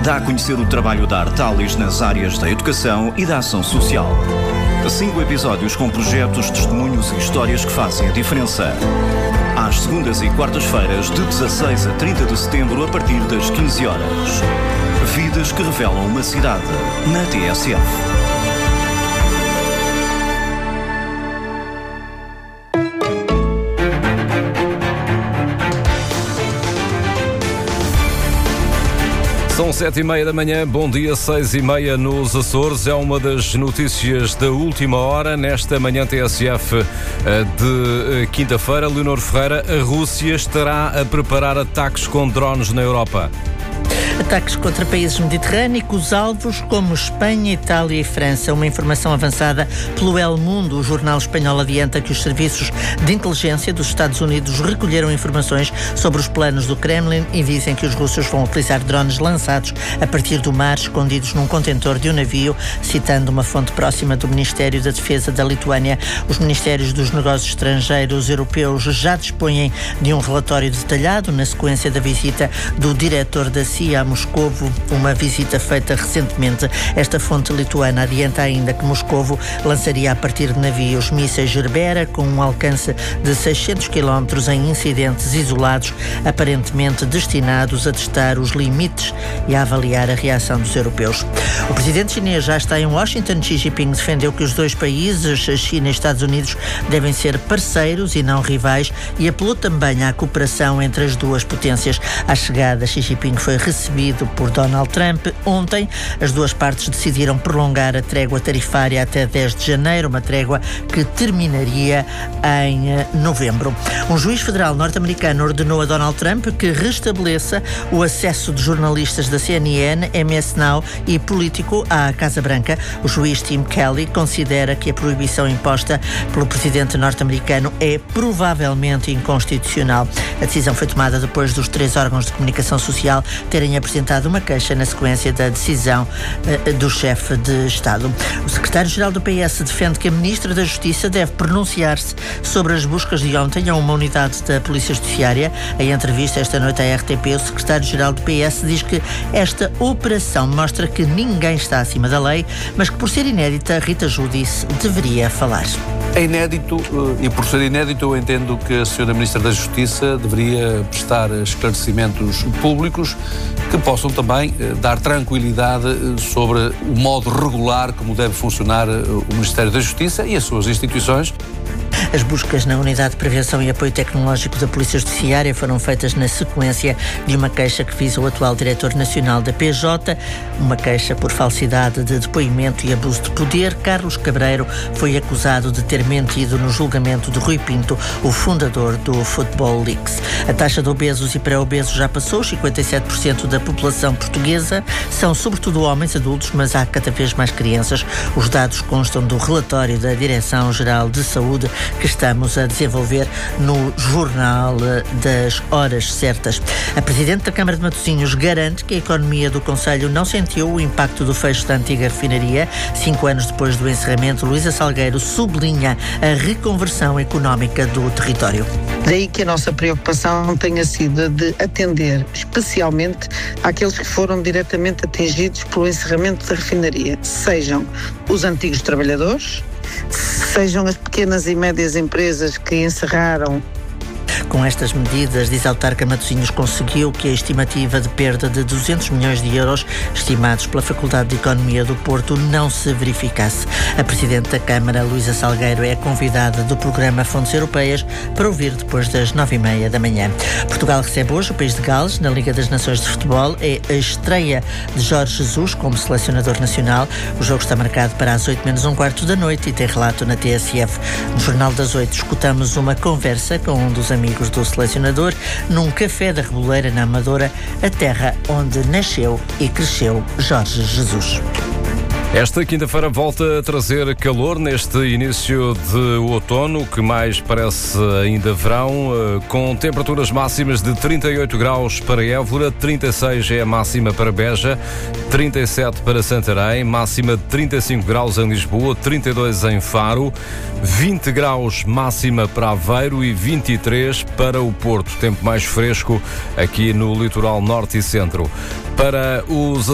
dá a conhecer o trabalho da Artalis nas áreas da educação e da ação social. 5 episódios com projetos, testemunhos e histórias que fazem a diferença. Às segundas e quartas-feiras, de 16 a 30 de setembro, a partir das 15 horas. Vidas que revelam uma cidade, na TSF. São 7h30 da manhã, bom dia, 6h30 nos Açores. É uma das notícias da última hora. Nesta manhã TSF de quinta-feira, Leonor Ferreira, a Rússia estará a preparar ataques com drones na Europa. Ataques contra países mediterrâneos, alvos como Espanha, Itália e França. Uma informação avançada pelo El Mundo. O jornal espanhol adianta que os serviços de inteligência dos Estados Unidos recolheram informações sobre os planos do Kremlin e dizem que os russos vão utilizar drones lançados a partir do mar, escondidos num contentor de um navio, citando uma fonte próxima do Ministério da Defesa da Lituânia. Os Ministérios dos Negócios Estrangeiros europeus já dispõem de um relatório detalhado na sequência da visita do diretor da CIA a Moscovo, uma visita feita recentemente. Esta fonte lituana adianta ainda que Moscovo lançaria a partir de navios mísseis Gerbera com um alcance de 600 km em incidentes isolados, aparentemente destinados a testar os limites e a avaliar a reação dos europeus. O presidente chinês já está em Washington. Xi Jinping defendeu que os dois países, China e Estados Unidos, devem ser parceiros e não rivais e apelou também à cooperação entre as duas potências. À chegada, Xi Jinping foi recebido por Donald Trump. Ontem, as duas partes decidiram prolongar a trégua tarifária até 10 de janeiro, uma trégua que terminaria em novembro. Um juiz federal norte-americano ordenou a Donald Trump que restabeleça o acesso de jornalistas da CNN, MS Now e Político à Casa Branca. O juiz Tim Kelly considera que a proibição imposta pelo presidente norte-americano é provavelmente inconstitucional. A decisão foi tomada depois dos 3 órgãos de comunicação social terem apresentado uma queixa na sequência da decisão do chefe de Estado. O secretário-geral do PS defende que a ministra da Justiça deve pronunciar-se sobre as buscas de ontem a uma unidade da Polícia Judiciária. Em entrevista esta noite à RTP, o secretário-geral do PS diz que esta operação mostra que ninguém está acima da lei, mas que por ser inédita, Rita Giudice deveria falar. É inédito e por ser inédito eu entendo que a senhora Ministra da Justiça deveria prestar esclarecimentos públicos que possam também dar tranquilidade sobre o modo regular como deve funcionar o Ministério da Justiça e as suas instituições. As buscas na Unidade de Prevenção e Apoio Tecnológico da Polícia Judiciária foram feitas na sequência de uma queixa que visa o atual diretor nacional da PJ, uma queixa por falsidade de depoimento e abuso de poder. Carlos Cabreiro foi acusado de ter mentido no julgamento de Rui Pinto, o fundador do Football Leaks. A taxa de obesos e pré-obesos já passou. 57% da população portuguesa são sobretudo homens adultos, mas há cada vez mais crianças. Os dados constam do relatório da Direção-Geral de Saúde que estamos a desenvolver no Jornal das Horas Certas. A Presidente da Câmara de Matosinhos garante que a economia do concelho não sentiu o impacto do fecho da antiga refinaria. 5 anos depois do encerramento, Luísa Salgueiro sublinha a reconversão económica do território. Daí que a nossa preocupação tenha sido de atender especialmente àqueles que foram diretamente atingidos pelo encerramento da refinaria, sejam os antigos trabalhadores, sejam as pequenas e médias empresas que encerraram. Com estas medidas, diz a autarca Matosinhos, conseguiu que a estimativa de perda de 200 milhões de euros, estimados pela Faculdade de Economia do Porto, não se verificasse. A Presidente da Câmara, Luísa Salgueiro, é a convidada do programa Fontes Europeias para ouvir depois das 9h30 da manhã. Portugal recebe hoje o país de Gales na Liga das Nações de Futebol. É a estreia de Jorge Jesus como selecionador nacional. O jogo está marcado para as 8h menos um-quarto da noite e tem relato na TSF. No Jornal das 8 escutamos uma conversa com um dos amigos do selecionador num café da Reboleira, na Amadora, a terra onde nasceu e cresceu Jorge Jesus. Esta quinta-feira volta a trazer calor neste início de outono, que mais parece ainda verão, com temperaturas máximas de 38 graus para Évora, 36 é a máxima para Beja, 37 para Santarém, máxima de 35 graus em Lisboa, 32 em Faro, 20 graus máxima para Aveiro e 23 para o Porto. Tempo mais fresco aqui no litoral norte e centro. Para os